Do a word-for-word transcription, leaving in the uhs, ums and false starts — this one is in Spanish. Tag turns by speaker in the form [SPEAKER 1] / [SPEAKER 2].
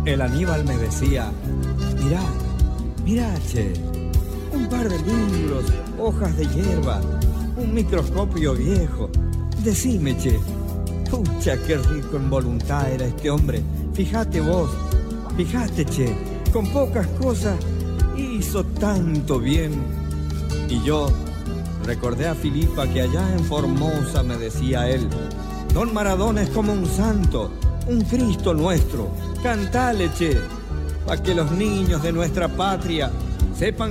[SPEAKER 1] El Aníbal me decía, mirá, mirá, che, un par de libros, hojas de hierba, un microscopio viejo. Decime, che, pucha, qué rico en voluntad era este hombre. Fíjate vos, fíjate, che, con pocas cosas hizo tanto bien. Y yo recordé a Filipa que allá en Formosa me decía él, Don Maradona es como un santo, un Cristo nuestro. Cantale, che, pa' que los niños de nuestra patria sepan